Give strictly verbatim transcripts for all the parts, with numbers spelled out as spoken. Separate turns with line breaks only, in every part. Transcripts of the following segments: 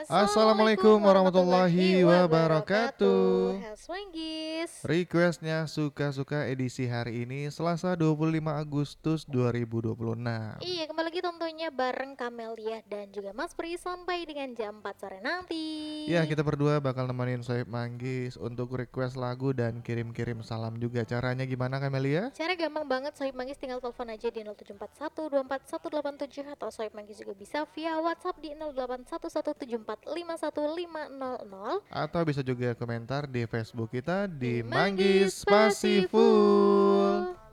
Assalamualaikum
Assalamualaikum
warahmatullahi
warahmatullahi wabarakatuh.
wabarakatuh.
Haswanggis.
Requestnya suka-suka edisi hari ini Selasa dua puluh lima Agustus dua ribu dua puluh enam.
Iya, kembali lagi tentunya bareng Kamelia dan juga Mas Pri sampai dengan jam empat sore nanti.
Ya, kita berdua bakal nemenin Sohib Manggis untuk request lagu dan kirim-kirim salam juga. Caranya gimana Kamelia?
Cara gampang banget, Sohib Manggis tinggal telepon aja di nol tujuh empat satu dua empat satu delapan tujuh atau Sohib Manggis juga bisa via WhatsApp di nol delapan satu satu tujuh empat lima satu lima nol nol.
Atau bisa juga komentar di Facebook kita di
Di
Manggis
Manggis
Spasiful.
Pasiful.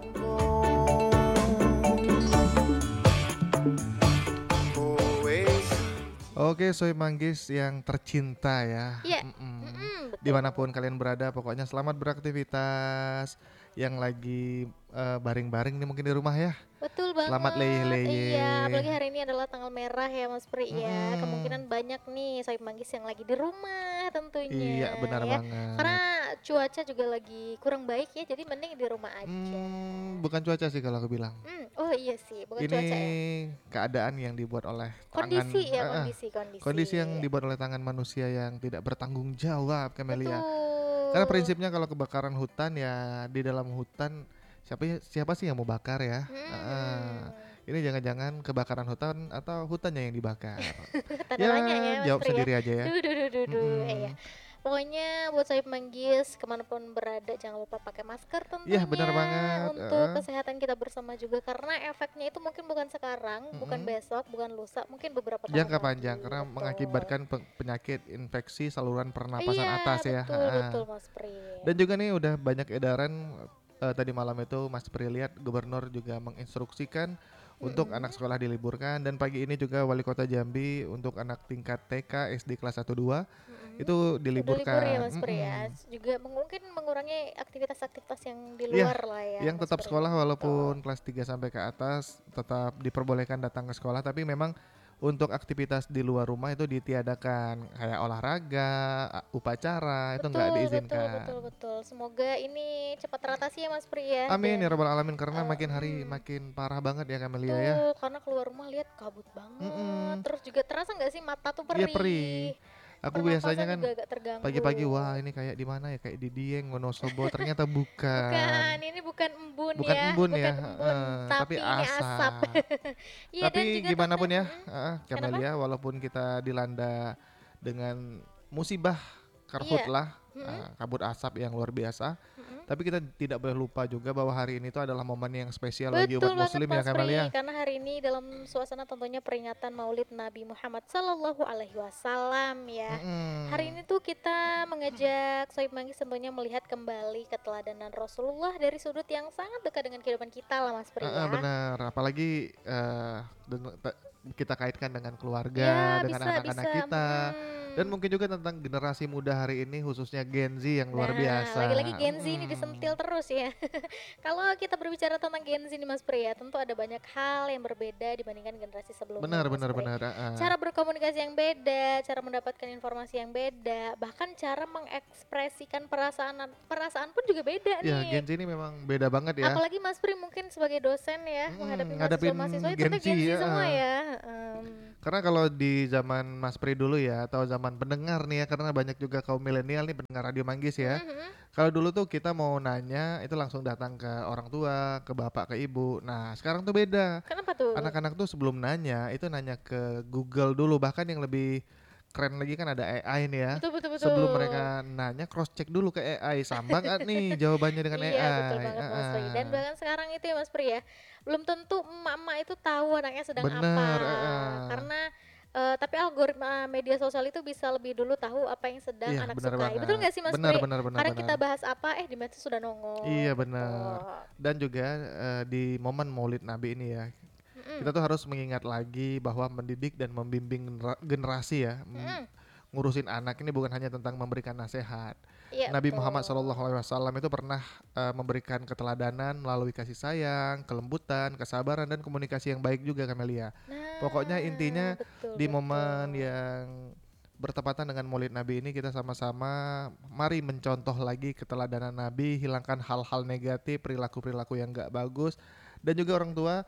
Oke, Sohib Manggis yang tercinta ya.
Iya.
Mm-mm.
Mm-mm, betul
Dimanapun
banget.
kalian berada, pokoknya selamat beraktivitas. Yang lagi eh, baring-baring nih mungkin di rumah ya.
Betul
Selamat
banget, iya. Apalagi
leyeh-leyeh.
hari ini adalah tanggal merah ya Mas Pri ya.
Mm-mm.
Kemungkinan banyak nih Sohib Manggis yang lagi di rumah
Iya,
tentunya
benar
ya. Karena
banget.
cuaca juga lagi kurang baik ya, jadi mending di rumah aja.
Hmm, bukan cuaca sih kalau aku bilang.
Hmm, oh iya sih, bukan
Ini
cuaca ya.
keadaan yang dibuat oleh
Kondisi
tangan,
ya,
eh, eh,
kondisi, kondisi.
kondisi yang dibuat oleh tangan manusia yang tidak bertanggung jawab, Camelia. Karena
Betul.
prinsipnya kalau kebakaran hutan ya di dalam hutan siapa ya- siapa sih yang mau bakar ya? Heeh.
Hmm.
Ini jangan-jangan kebakaran hutan atau hutannya yang dibakar.
Tanda
Ya
tanya ya Mas
jawab
Pri ya.
sendiri aja ya.
Duh, duh, duh, duh, duh. Eh, ya.
Mm-mm.
Pokoknya buat Sohib Manggis kemanapun berada jangan lupa pakai masker
Iya benar
tentunya
banget.
untuk
Heeh.
kesehatan kita bersama juga karena efeknya itu mungkin bukan sekarang, bukan
Mm-mm.
besok, bukan lusa, mungkin beberapa tahun
Jangka panjang
lagi.
karena
Betul.
mengakibatkan pe- penyakit infeksi saluran pernapasan
Iya,
atas ya.
betul betul
Heeh.
Mas Pri.
Dan juga nih udah banyak edaran eh, tadi malam itu Mas Pri lihat gubernur juga menginstruksikan untuk anak
Mm-mm.
sekolah diliburkan dan pagi ini juga wali kota Jambi untuk anak tingkat T K S D kelas satu dua
Mm-mm.
itu
Udah libur ya
diliburkan.
Mas Pri ya.
Mm-mm.
Juga mungkin mengurangi aktivitas-aktivitas yang di
Iya,
luar lah ya
yang
Mas
tetap
Pri.
sekolah
Betul.
walaupun kelas tiga sampai ke atas tetap diperbolehkan datang ke sekolah tapi memang untuk aktivitas di luar rumah itu ditiadakan kayak olahraga, a- upacara itu nggak
Betul, betul,
diizinkan.
betul, betul. Semoga ini cepat teratasi ya Mas Pri ya.
Amin ya
Dan
rabbal alamin karena
eh,
makin hari
mm,
makin parah banget ya Kamelia ya.
betul, karena keluar rumah lihat kabut banget.
Mm-mm.
Terus juga terasa nggak sih mata tuh
Iya perih.
perih.
Aku biasanya
Pernapasan
kan
juga agak terganggu.
pagi-pagi wah ini kayak di mana ya kayak di Dieng Wonosobo ternyata
Bukan,
bukan.
ini bukan embun
Bukan
ya,
embun ya,
bukan embun,
heeh, tapi
tapi ini asap.
asap.
Iya dan
Tapi
juga
gimana
tentu,
pun ya,
mm-mm.
heeh,
Kenapa?
Camelia walaupun kita dilanda dengan musibah
Iya.
karhutlah,
Mm-mm,
eh, kabut asap yang luar biasa,
mm-mm.
tapi kita tidak boleh lupa juga bahwa hari ini itu adalah momen yang spesial bagi umat
Betul banget
muslim ya
Mas Pri,
Camelia.
karena hari ini dalam suasana tentunya peringatan Maulid Nabi Muhammad Sallallahu Alaihi Wasallam ya. Hari
Mm-mm.
ini tuh kita mengajak Sohib Manggis tentunya melihat kembali keteladanan Rasulullah dari sudut yang sangat dekat dengan kehidupan kita lah Mas Pri
Heeh,
ya.
benar, apalagi eh, den- te- kita kaitkan dengan keluarga,
Ya
dengan
bisa
anak-anak
bisa.
kita, dan
Mm-mm.
mungkin juga tentang generasi muda hari ini, khususnya Gen Z yang luar
Nah,
biasa.
lagi-lagi Gen Z ini disentil
Mm-mm.
terus ya. Kalau kita berbicara tentang Gen Z nih Mas Pri ya, tentu ada banyak hal yang berbeda dibandingkan generasi sebelumnya
Benar,
Mas
benar,
Pri.
benar. heeh.
Cara berkomunikasi yang beda, cara mendapatkan informasi yang beda, bahkan cara mengekspresikan perasaan perasaan pun juga beda
Ya,
nih.
Gen Z ini memang beda banget ya.
Apalagi Mas Pri mungkin sebagai dosen ya, menghadapi
Mm-mm, ngadapin
mahasiswa-mahasiswa itu
Gen
tentu
Z
Gen Z
ya.
semua
heeh.
ya. Em,
Karena kalau di zaman Mas Pri dulu ya, atau zaman pendengar nih ya, karena banyak juga kaum milenial nih pendengar Radio Manggis ya.
mhm.
Kalau dulu tuh kita mau nanya itu langsung datang ke orang tua, ke bapak, ke ibu. Nah, sekarang tuh beda.
Kenapa tuh?
Anak-anak tuh sebelum nanya itu nanya ke Google dulu, bahkan yang lebih keren lagi kan ada A I nih ya.
Betul betul
Sebelum
betul.
mereka nanya cross check dulu ke A I, sambang nggak nih jawabannya dengan
Iya betul
A I.
banget Mas Pri. Dan
Heeh.
bahkan sekarang itu ya Mas Pri ya, belum tentu emak-emak itu tahu anaknya sedang apa.
Bener, heeh.
Karena eh, tapi algoritma media sosial itu bisa lebih dulu tahu apa yang sedang
Iya,
anak
bener
sukai. Betul
banget.
nggak sih Mas
Bener,
Pri?
bener, bener,
Kadang
bener.
kita bahas apa, eh di medsos sudah
Iya,
nongol gitu.
bener. Dan juga eh, di momen Maulid Nabi ini ya, kita
Mm-mm.
tuh harus mengingat lagi bahwa mendidik dan membimbing genera- generasi ya, m-
Mm-mm.
ngurusin anak ini bukan hanya tentang memberikan nasihat.
Iya
Nabi Muhammad Shallallahu
betul.
Alaihi Wasallam itu pernah eh, memberikan keteladanan melalui kasih sayang, kelembutan, kesabaran dan komunikasi yang baik juga Kamelia. Pokoknya
Nah,
intinya
betul
di momen
betul.
yang bertepatan dengan Maulid Nabi ini kita sama-sama mari mencontoh lagi keteladanan Nabi, hilangkan hal-hal negatif, perilaku-perilaku yang gak bagus dan juga orang tua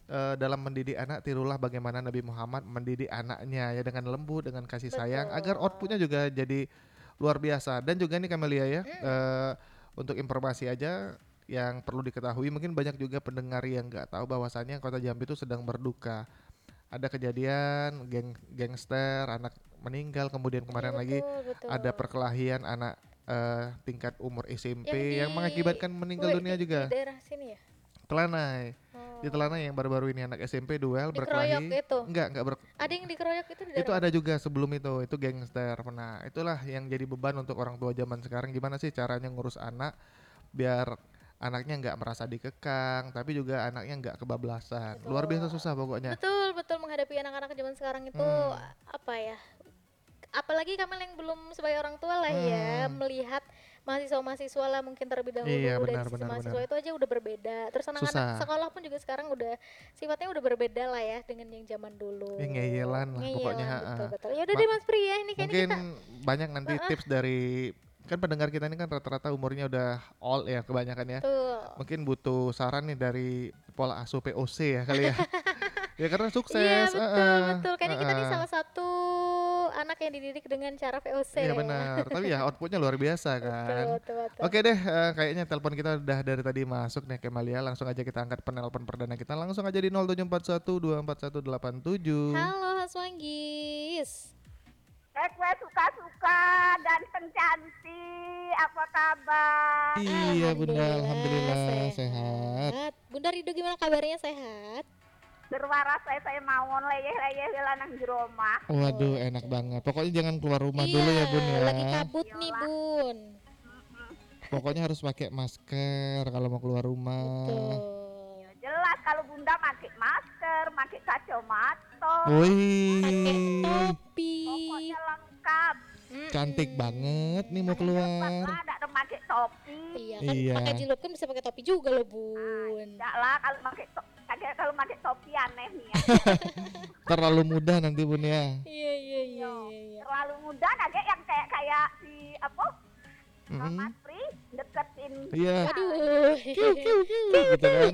eh, dalam mendidik anak tirulah bagaimana Nabi Muhammad mendidik anaknya ya dengan lembut, dengan kasih sayang agar outputnya
Betul.
juga jadi luar biasa. Dan juga nih Kamelia ya,
Mm,
eh, untuk informasi aja yang perlu diketahui, mungkin banyak juga pendengar yang nggak tahu bahwasannya Kota Jambi itu sedang berduka. Ada kejadian geng gangster anak meninggal, kemudian
iya
kemarin lagi
betul betul.
ada perkelahian anak eh, tingkat umur
Yang
S M P
di
yang mengakibatkan meninggal
Wih, di
dunia
di
juga.
daerah sini ya.
Telanai. Di Telanai
Oh,
yang baru-baru ini anak S M P duel
dikeroyok
berkelahi.
itu.
Enggak, enggak ber,
Ada yang dikeroyok itu di
itu
daerah
ada
mana?
juga sebelum itu, itu gangster. Nah, itulah yang jadi beban untuk orang tua zaman sekarang. Gimana sih caranya ngurus anak biar anaknya nggak merasa dikekang, tapi juga anaknya nggak kebablasan. Luar
Betul.
biasa susah pokoknya.
Betul, betul menghadapi anak-anak zaman sekarang itu
Hmm,
apa ya? Apalagi kami yang belum sebagai orang tua lah ya,
hmm,
melihat mahasiswa-mahasiswa lah mungkin terlebih
iya
dahulu dari
benar
sisi
benar benar.
mahasiswa itu aja udah berbeda. Terus anak-anak
Susah.
sekolah pun juga sekarang udah sifatnya udah berbeda lah ya dengan yang zaman
Ya,
dulu.
ngeyelan lah pokoknya.
Ngeyelan
Ha-ha.
betul betul. Ya udah deh
Ma-
Mas Pri ya, ini kayaknya
mungkin
kita
banyak nanti
Heeh,
tips dari, kan pendengar kita ini kan rata-rata umurnya udah old ya kebanyakan ya.
betul.
Mungkin butuh saran nih dari pola asuh P O C ya kali ya. Ya karena
Iya
sukses.
betul
Heeh,
betul. Kayaknya kita nih
heeh.
salah satu anak yang dididik dengan cara V O C
Iya
deh ya.
benar. Tapi ya outputnya luar biasa
Betul
kan.
betul betul.
Oke deh, eh, kayaknya telepon kita udah dari tadi masuk nih Kemalia. Langsung aja kita angkat penelpon perdana kita. Langsung aja di nol tujuh empat satu dua empat satu delapan tujuh.
Halo Mas Wanggis.
Eh, gue suka-suka, ganteng cantik, apa kabar?
Iya bunda,
Alhamdulillah
alhamdulillah sehat.
sehat. Bunda Rido gimana kabarnya, sehat?
Berwaras saya saya mawon leyeh-leyeh lanang di rumah.
Waduh,
Oh,
enak banget. Pokoknya jangan keluar rumah
iya,
dulu ya bun ya.
lagi kabut nih
Iyalah.
Bun.
Pokoknya harus pakai masker kalau mau keluar rumah.
Betul.
Ya jelas kalau bunda pakai masker, pakai kacamata,
Pakai
Wih,
topi.
pokoknya lengkap.
cantik
Mm-mm.
banget nih mau
Ada jilbab
keluar.
mah, ada ada pakai topi.
Iya kan,
Iya.
pakai jilbab kan bisa pakai topi juga loh Bun.
Enggak lah kalau pakai to kagak kalau pakai topi aneh nih ya.
Terlalu mudah nanti bun ya.
Iya iya iya iya. iya.
Terlalu muda kagak yang kayak kayak si apa?
Mm-mm.
Mas Pri deketin.
Iya.
Aduh.
Kiu, kiu, kiu, gitu kan.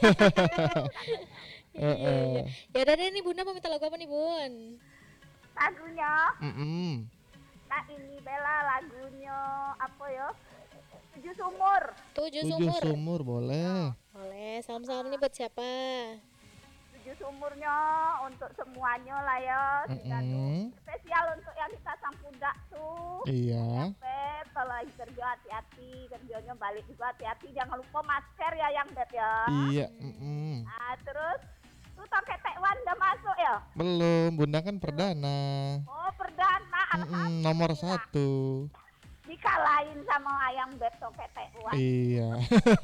Iya iya.
Heeh.
Ya udah deh nih Bunda mau minta lagu apa nih Bun?
Lagunya,
Mm-mm.
nah ini Bella lagunya apa ya? Tujuh sumur.
Tujuh
Tujuh
sumur.
sumur boleh.
Boleh, salam-salam nih buat siapa?
Tujuh sumurnya untuk semuanya lah ya. Dan
Mm-mm.
spesial untuk yang kita sampudak tuh.
Iya.
Beb, kalau lagi kerja hati-hati, kerjanya balik juga hati-hati. Jangan lupa masker ya yang Beb ya.
Iya. Mm-mm.
Nah, terus tuh toket tekwan udah masuk ya?
Belum, bunda kan perdana.
Oh, perdana.
Mm-mm, nomor satu.
Dikalahin sama ayam Beb toket tekwan.
Iya.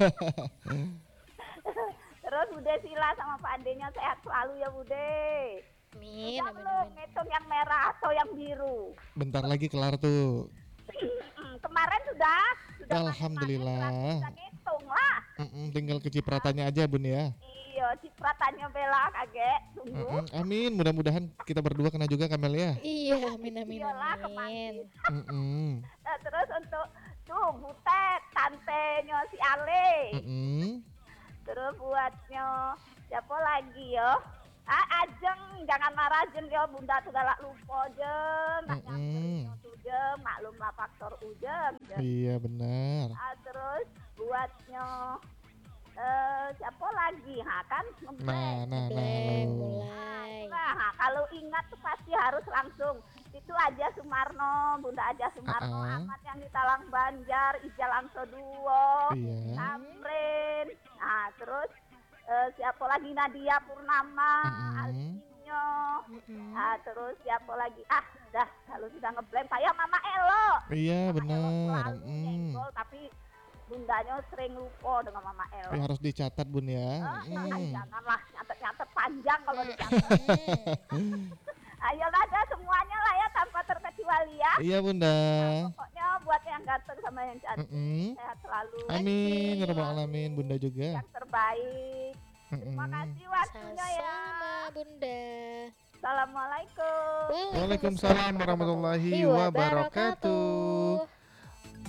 Terus Bude Sila sama Pak Andenya sehat selalu ya Bude.
Amin,
Udah
amin,
belum
amin.
ngitung yang merah atau yang biru?
Bentar lagi kelar tuh.
Kemarin sudah, sudah
Alhamdulillah.
masing-masing sudah ngitung lah.
Mm-mm, tinggal kecipratannya aja bun ya.
Iya, cipratannya Bella kaget. Tunggu.
Mm-mm, amin, mudah-mudahan kita berdua kena juga Kamel ya.
Iya, amin, amin,
Iyalah
amin.
kemarin.
Mm-mm,
Nah, terus untuk tuh Butet, tantenya si Ale.
mm-mm.
Terus buatnya siapa lagi yo? Ah, Ajeng, jangan marah Jeng yo, Bunda tuh galak lupa Jeng. Nak
Mm-mm.
nyamperin tuh Jeng, maklumlah faktor Ujeng. Jeng.
Iya benar.
Ah, terus buatnya eh siapa lagi? Ha kan
Nah,
ngebleng.
nah, nah,
Blank,
lo.
mulai.
Nah, kalau ingat tuh pasti harus langsung itu aja Sumarno, Bunda aja Sumarno,
Ah-ah.
Ahmad yang di Talang Banjar, Ijal Angso Duo,
Iya.
Tamrin. Nah, terus eh, siapa lagi Nadia Purnama,
Mm-mm.
Alvinyo.
Mm-mm.
Nah, terus siapa lagi? Ah, dah kalau sudah ngeblank kayak Mama Elo.
Iya
Mama Elo
benar.
selalu
Mm.
nyenggol, tapi bundanya sering lupa dengan Mama Elo.
Tapi harus dicatat bun ya.
Ah,
Mm.
janganlah nyatet-nyatet panjang kalau dicatat.
Mm.
Ayolah ada semuanya lah ya tanpa terkecuali ya.
Iya bunda.
Pokoknya buat yang ganteng sama yang cantik
Mm-mm.
sehat selalu.
Amin, ya rabbal alamin bunda juga.
Yang terbaik. Terima
Mm-mm.
kasih waktunya ya.
Sama Bunda.
Assalamualaikum.
Waalaikumsalam warahmatullahi wabarakatuh.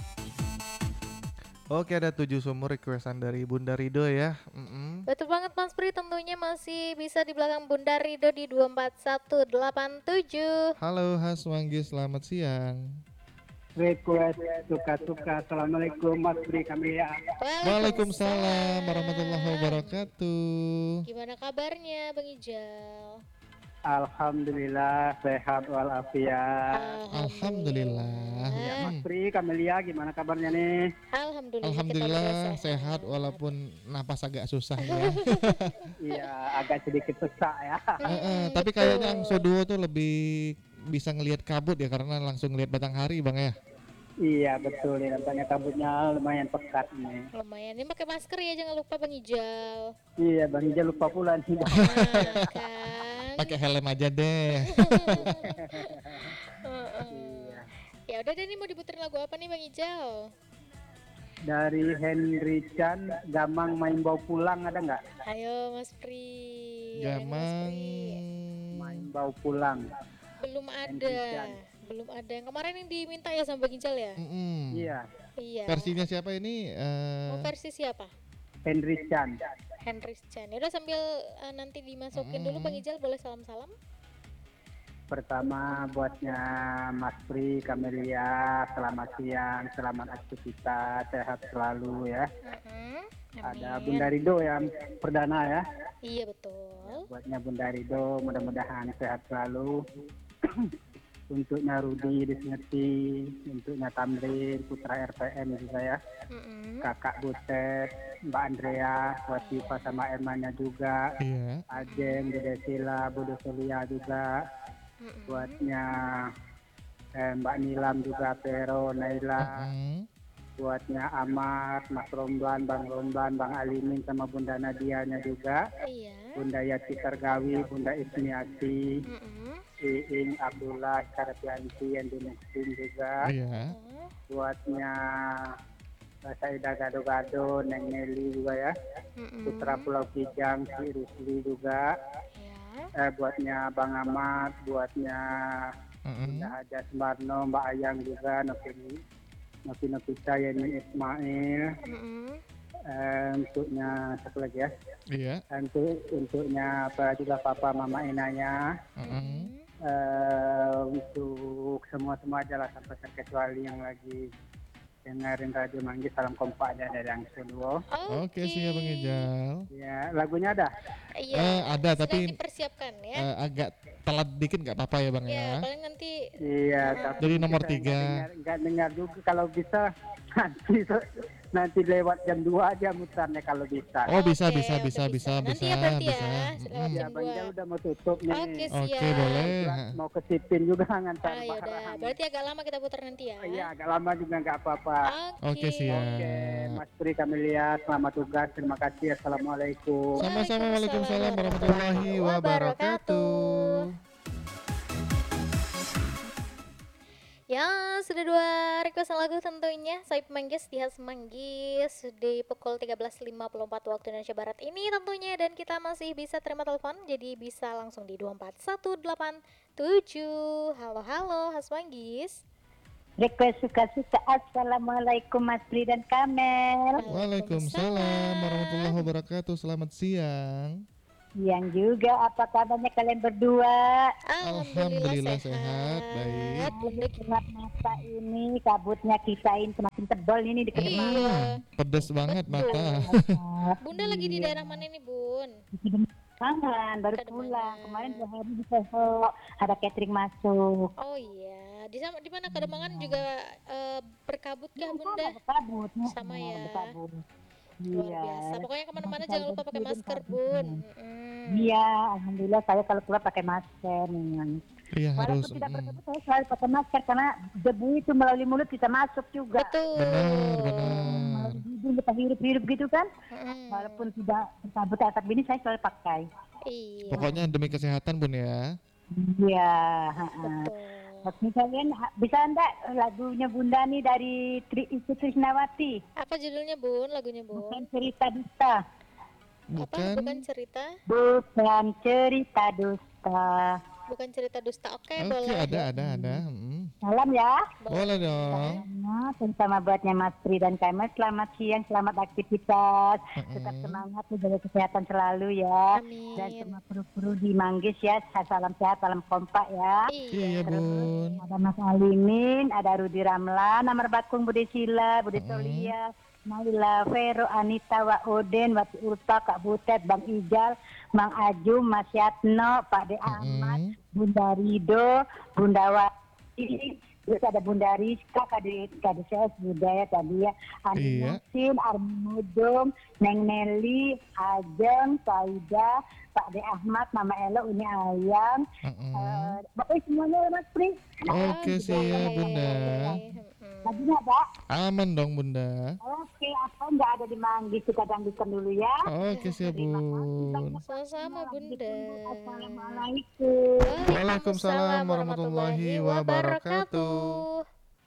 Oke, ada tujuh sumur requestan dari Bunda Rido ya. Mm-mm.
Betul banget Mas Pri tentunya masih bisa di belakang Bunda Rido di dua empat satu delapan tujuh.
Halo Haswanggi, selamat siang.
Request suka-suka. Assalamualaikum Mas Bri kami ya.
Waalaikumsalam warahmatullahi wabarakatuh.
Gimana kabarnya Bang Ijal?
Alhamdulillah sehat walafiat.
Alhamdulillah.
Ya, Mas
Hmm.
Bri Kamelia gimana kabarnya nih?
Alhamdulillah, kita
Alhamdulillah
berdua
sehat walaupun napas agak susah ya.
Iya agak sedikit sesak ya.
Eh, eh, tapi
betul.
kayaknya yang Soduo tuh lebih bisa ngelihat kabut ya karena langsung ngelihat batang hari Bang ya.
Iya betul ya, nampaknya kabutnya lumayan pekat nih.
Lumayan, ini pakai masker ya, jangan lupa Bang Ijal.
Iya Bang Ija lupa pula nih.
Nah, kan.
Pakai helm aja deh.
Heeh.
Iya.
Ya udah deh, nih mau diputerin lagu apa nih Bang Ijal?
Dari Henry Chan, Gamang main bau pulang ada nggak?
Ayo Mas Pri. Ayo, Mas
Gamang.
Pri.
Main bau pulang.
Belum
Henry
ada.
Chan.
Belum ada. Yang kemarin yang diminta ya sama Bang Ijal ya?
Mm-mm.
Iya.
Iya.
Versinya siapa ini? Eh,
Mau versi siapa?
Henry Chan.
Henry Chan. Ya udah sambil eh, nanti dimasukin dulu Bang Ijal, boleh salam-salam?
Pertama buatnya Mas Pri, Kamelia, selamat siang, selamat aktivitas, sehat selalu ya.
Heeh.
Ada
Amin.
Bunda Rido yang perdana ya.
Iya betul.
Buatnya Bunda Rido, mudah-mudahan sehat selalu. Untuknya Rudi Disneti, untuknya Tamrin, Putra R P M juga ya.
Heeh.
Kakak Butet, Mbak Andrea, Wasifa sama Emanya juga.
Iya.
Ajeng, Dede Sila, Bodo Solia juga.
Heeh.
Buatnya eh, Mbak Nilam juga, Pero, Naila.
Mm-mm.
Buatnya Amar, Mas Romlan, Bang Romlan, Bang Alimin sama Bunda Nadianya juga.
Iya.
Bunda Yati Sargawi, Bunda Ismiati,
Heeh.
Iing Abdullah, Karapianti, yang Muslim juga.
Iya.
Buatnya eh, Saida Gado-Gado, Neng Nelly juga ya.
Heeh.
Putra Pulau Kijang, si Rusli juga.
Ya.
Eh, buatnya Bang Ahmad, buatnya
Mm-mm.
Bunda Haja Sumarno, Mbak Ayang juga, Novi Novi Novita, Yeni Ismail.
Heeh.
Eh, untuknya satu lagi ya.
Iya.
Untuk untuknya apa juga Papa Mama Inanya.
Mm-mm.
Eh, untuk semua-semua aja lah sampai terkecuali yang lagi dengerin Radio Manggis, salam kompaknya dari yang Solo.
Oke, siap Bang Ijal.
Ya, lagunya ada.
Iya.
Eh, ada
Sedang
tapi
dipersiapkan ya.
eh, agak telat dikit nggak apa-apa ya Bang
Ya,
ya.
paling nanti
Iya, tapi
Jadi nomor
kita
tiga.
nggak dengar- nggak dengar juga kalau bisa nanti nanti lewat jam dua aja mutarnya kalau bisa.
Oh bisa
Oke,
bisa
udah
bisa bisa
Nanti
bisa
ya berarti
bisa.
ya,
Mm-mm.
lewat
Ya,
jam
Bang
dua.
Jal udah mau tutup nih.
Oke,
Oke
siap.
boleh.
Kebetulan mau ke Sipin juga ngantar
Ah, ya udah.
barang.
Berarti agak lama kita putar nanti ya.
Iya, agak lama juga nggak apa-apa.
Oke siap.
Oke, Mas Pri Kamelia, selamat tugas. Terima kasih. Assalamualaikum.
Sama-sama. Waalaikumsalam warahmatullahi wabarakatuh.
Ya, sudah dua request lagu tentunya. Saip Manggis di Khas Manggis di pukul tiga belas lima puluh empat waktu Indonesia Barat ini tentunya. Dan kita masih bisa terima telepon, jadi bisa langsung di dua empat satu delapan tujuh. Halo, halo, Khas Manggis.
Request suka-suka. Assalamualaikum Mas Pri dan Kamel.
Waalaikumsalam warahmatullahi wabarakatuh. Selamat siang.
Yang juga apa kabarnya kalian berdua?
Alhamdulillah sehat, baik.
Bunda gelap mata ini, kabutnya kisain semakin tebal ini di
Iya.
Hmm, pedes banget mata.
Bunda lagi di daerah mana nih, Bun?
Kangen, baru
Kademangan.
pulang. Kemarin dua hari di Soho, ada catering masuk.
Oh iya, di sama di mana Kademangan juga eh, berkabut kah,
Sama,
Bunda?
berkabut.
Sama ya.
Berkabut.
Luar
Iya.
biasa. Pokoknya kemana-mana
Kita
jangan lupa pakai
berkirim
masker,
kabutnya.
Bun. Mm.
Iya, alhamdulillah saya kalau keluar pakai masker. memang.
Iya harus.
Walaupun tidak
mm.
berkabut saya selalu pakai masker karena debu itu melalui mulut bisa masuk juga.
Betul.
Benar benar.
Melalui hidung kita hirup-hirup gitu kan.
Mm.
Walaupun tidak berkabut atap ini saya selalu pakai.
Iya.
Pokoknya demi kesehatan Bun ya.
Iya, heeh.
Betul.
Oke kalian ha- bisa enggak lagunya Bunda nih dari Tri Isu Trisnawati?
Apa judulnya, Bun? Lagunya, Bun?
Bukan cerita dusta.
Apa?
Bukan.
Bukan cerita?
Bukan cerita dusta.
Bukan cerita dusta. Oke,
Oke
boleh.
ada ada ada. Mm.
Salam ya.
Boleh dong.
Salamnya terutama buatnya Mas Pri dan Kamel. Selamat siang, selamat aktivitas. Tetap
Mm-mm.
semangat, menjaga kesehatan selalu ya. Dan
Amin.
semua kru-kru di Manggis ya. Salam sehat, salam kompak ya.
Iya,
Iya.
Bun.
Ada Mas Alimin, ada Rudi Ramlan, Amar Bakung, Budi Sila, Budi
Mm-mm.
Solia, Naila, Vero, Anita, Wak Oden, Wati Urta, Kak Butet, Bang Ijal, Mang Ajum, Mas Yatno, Pak De Ahmad,
Mm-mm.
Bunda Rido, Bunda Wati, terus ada Bunda Rizka, Kadi Kadi Ses Budaya tadi ya, Andi
Iya.
Musin, Armi Mudum, Neng Nelly, Ajeng, Saida, Pak De Ahmad, Mama Elo, Uni Ayam,
Mm-mm.
eh pokoknya semuanya ya Mas Pri.
Oke, siap, Bunda.
Mm-mm.
Laginya ada?
Aman dong, Bunda.
Oke, aku nggak ada di Manggis, kita lanjutkan dulu ya.
Oke, siap,
Terima kasih
Bun.
banyak.
Sama-sama Bunda.
Assalamualaikum.
Waalaikumsalam warahmatullahi wabarakatuh.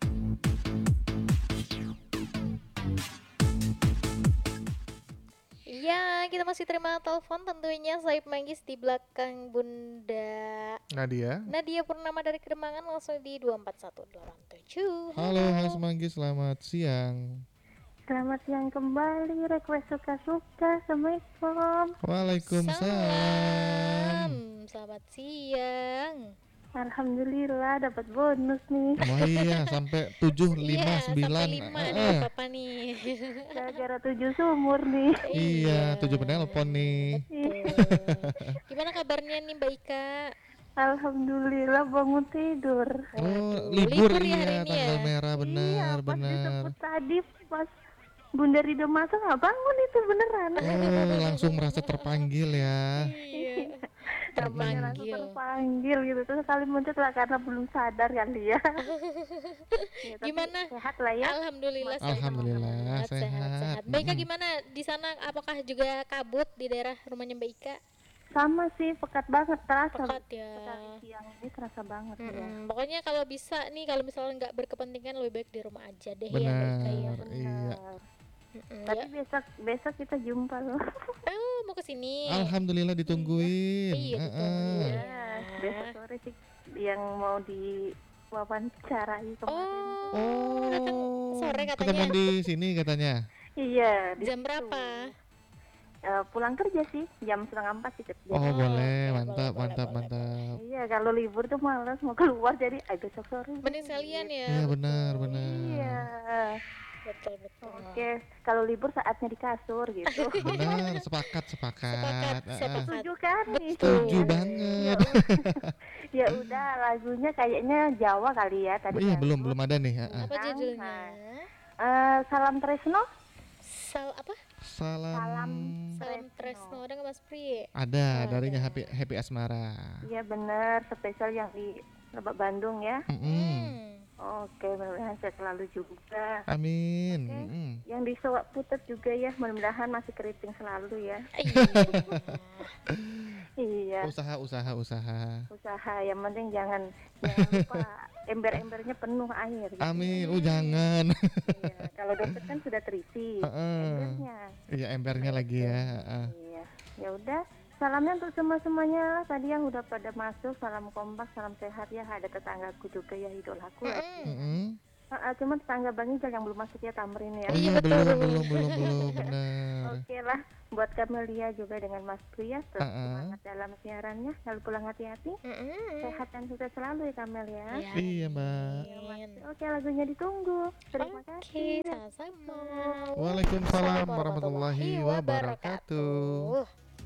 Iya, kita masih terima telepon tentunya Saib Manggis di belakang Bunda
Nadia.
Nadia Purnama dari Kedemangan langsung di dua empat satu delapan tujuh.
Halo, Mas Manggi, selamat siang.
Selamat siang kembali, request suka-suka. Assalamualaikum.
Waalaikumsalam.
Selamat siang.
Alhamdulillah dapat bonus nih.
Oh iya, sampai tujuh, lima,
Iya,
sembilan.
sampai lima
Eh,
nih
eh.
Bapak nih.
Gara-gara tujuh sumur nih.
Iya, tujuh penelpon nih.
Betul. Gimana kabarnya nih Mbak Ika?
Alhamdulillah bangun tidur.
Oh,
libur
libur,
ya hari
iya,
ini
tanggal
ya?
merah, benar,
Iya, pas
benar.
disebut tadi pas Bunda Rido masuk nggak bangun itu beneran.
Oh, langsung merasa terpanggil ya.
Iya.
Namanya langsung
Terpanggil.
terpanggil gitu terus sekali muncul lah karena belum sadar kan dia. Ya, tapi
Gimana?
Sehat lah ya.
Alhamdulillah sehat.
Alhamdulillah,
sehat, sehat.
sehat.
Mbak Ika
Mm-mm.
gimana di sana? Apakah juga kabut di daerah rumahnya Mbak Ika?
Sama sih pekat banget terasa.
Pekat ya.
Sekali siang ini terasa banget ya.
Mm-mm. Pokoknya kalau bisa nih, kalau misalnya nggak berkepentingan lebih baik di rumah aja deh ya Mbak Ika ya.
Benar, iya.
Mm-mm,
Tapi
ya.
besok besok kita jumpa loh.
Oh, mau ke sini.
Alhamdulillah ditungguin.
Iya,
Eh,
ditungguin.
eh.
Ya, besok sore sih yang mau di wawancarai kemarin.
Oh, datang
Oh,
sore
ketemu
katanya.
di sini katanya.
Iya. di
Jam
situ.
berapa?
Eh, pulang kerja sih jam setengah empat sih kerja.
Oh,
Oh,
boleh,
oke,
mantap,
boleh,
mantap,
boleh,
mantap.
Iya, kalau libur tuh malas mau keluar jadi ayo besok sore.
Mending sekalian ya.
Iya,
betul.
benar, benar.
Iya.
Betul, betul.
Oke, kalau libur saatnya di kasur gitu.
Benar, sepakat, sepakat.
Sepakat,
Eh, eh.
sepakat.
Setuju kan nih?
Setuju
Betul.
banget.
Ya udah, lagunya kayaknya Jawa kali ya tadi.
Iya,
kan.
belum, belum ada nih. eh, eh.
Apa judulnya?
Eh, Salam Tresno.
Sal apa?
Salam.
Salam.
Salam Tresno. Ada nggak Mas Pri?
Ada,
Oh,
darinya
ada.
Happy Happy Asmara.
Iya benar, spesial yang di Lebak Bandung ya.
Mm-mm.
Hmm.
Oke, mudah-mudahan saya selalu juga.
Amin.
Oke.
Mm-mm.
Yang di Sowak Putet juga ya, mudah-mudahan masih keriting selalu ya.
Iya.
Iya.
Usaha, usaha, usaha.
Usaha yang penting jangan jangan lupa ember-embernya penuh air. gitu.
Amin. Oh, jangan.
Iya. Kalau dompet kan sudah terisi.
Heeh.
Embernya.
Iya, embernya lagi ya. heeh.
Iya. Ya udah. Salamnya untuk semua semuanya tadi yang udah pada masuk. Salam kompak, salam sehat ya. Ada tetanggaku juga ya idolaku.
Mm-mm.
Mm-mm.
Uh, cuma tetangga Bang Ijal yang belum masuk ya Tamrin ya.
Oh iya,
betul.
belum, belum, belum, belum, benar.
Oke lah, buat Camelia juga dengan Mas Pria terus
Uh-uh.
semangat dalam siarannya. Lalu pulang hati-hati,
Mm-mm.
sehat dan sukses selalu ya Camelia.
Ya,
Iya, Mbak.
amin.
Oke, lagunya ditunggu. Terima
Oke,
kasih.
sama-sama.
Waalaikumsalam warahmatullahi wabarakatuh.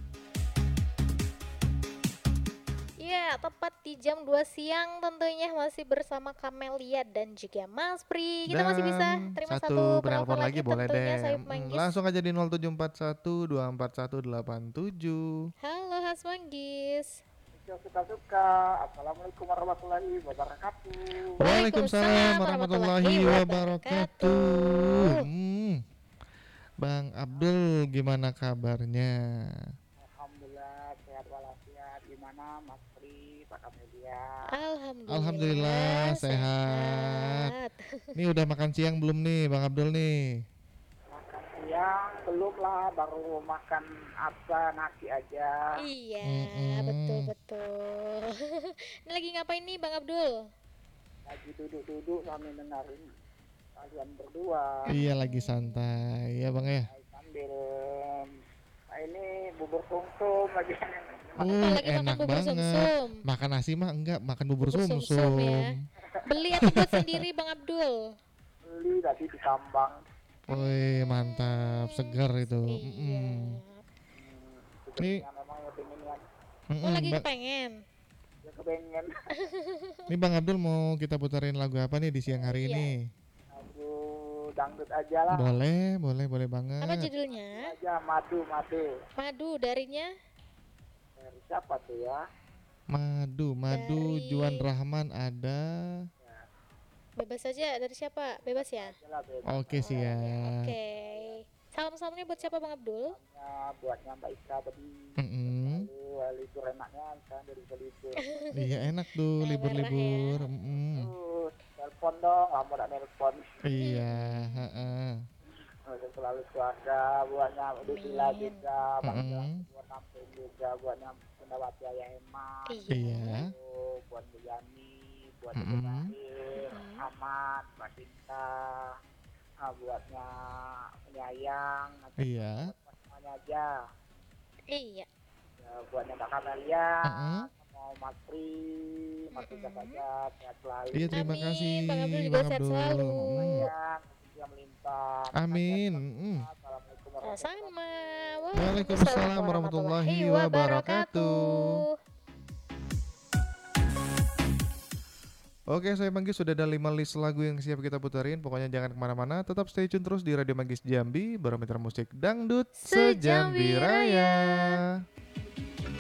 Ya, tepat di jam dua siang tentunya masih bersama Kamelia dan juga Mas Pri. Kita masih bisa
Dan
terima
satu
satu
penelpon
penelpon
lagi boleh
tentunya
deh.
Sayup
Mm,
Manggis.
Langsung aja di nol tujuh empat satu dua empat satu delapan tujuh.
Halo Mas Manggis.
Suka-suka. Assalamualaikum warahmatullahi wabarakatuh.
Waalaikumsalam warahmatullahi wabarakatuh. Hmm. Bang Abdul, gimana kabarnya?
Alhamdulillah sehat walafiat. Gimana Mas Pri, Pak Kamelia?
Alhamdulillah,
Alhamdulillah, sehat. Nih udah makan siang belum nih Bang Abdul nih?
Makan siang belum lah, baru makan apa nasi aja.
Iya,
Mm-mm.
betul betul. Ini lagi ngapain nih Bang Abdul?
lagi duduk-duduk sambil dengerin kalian berdua.
Iya lagi santai ya Bang ya.
Sambil nah ini bubur sumsum lagi.
Oh,
Wih,
lagi makan
enak
bubur
banget.
sumsum.
Makan nasi mah enggak, makan bubur
Bubur sumsum
sumsum.
ya. Beli atau buat sendiri Bang Abdul?
Beli tadi di Kambang.
Wih, mantap, segar itu.
Iya.
Mm-mm.
Hmm,
Ini
sebenarnya memang ya pengen ya,
Oh
mm-mm,
lagi
Ba-
kepengen.
ya kepengen
ini Bang Abdul mau kita putarin lagu apa nih di siang hari
Iya.
ini?
lagu dangdut aja lah.
Boleh, boleh, boleh
Apa
banget.
judulnya?
Aja madu madu.
Madu darinya
Dari siapa tuh ya?
Madu, Madu
Dari-
Juan Rahman ada.
bebas saja dari siapa? Bebas ya?
Jelas ya.
Oke siap.
Oke. Salam-salamnya buat siapa Bang Abdul?
Nah, buatnya Mbak Ika tadi.
Mm-mm.
Lalu libur enaknya kan dari libur.
Iya enak tuh
Nah,
libur-libur. Mm-mm.
Terus telepon dong, kamu udah nelpon.
Iya, heeh.
Udah selalu keluarga, buatnya udah bila
Amin.
juga, Bang
Mm-mm.
Jelas, buat Nampung juga, buatnya Pendawati Ayah Eman.
Iya.
Iya.
Buat Bu Yani, buat
Mm-mm.
Ibu Tahir,
Mm-mm.
Ahmad, Mbak Cinta, ah, buatnya penyayang,
Iya.
buat semuanya aja.
Iya.
Ya, buatnya Mbak Kamelia,
Mm-mm.
mau Mas Pri, Mas Ika
Mm-mm.
saja, sehat selalu.
Iya terima
Amin,
kasih
Bang Abdul juga
Bang
sehat
Abdul.
selalu.
Mm.
Yang yang melimpah.
Amin. Mm.
Assalamualaikum warahmatullahi
Sama.
Waalaikumsalam warahmatullahi wabarakatuh. Oke, saya Manggis sudah ada lima list lagu yang siap kita putarin. Pokoknya jangan kemana-mana, tetap stay tune terus di Radio Manggis Jambi, barometer musik dangdut
Sejambi
sejambi raya.